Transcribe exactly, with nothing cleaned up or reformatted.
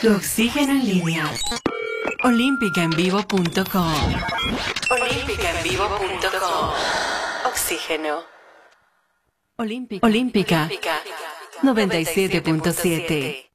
Tu oxígeno en línea. olímpica en vivo punto com. olímpica en vivo punto com. Oxígeno. Olímpica. Olímpica. noventa y siete punto siete.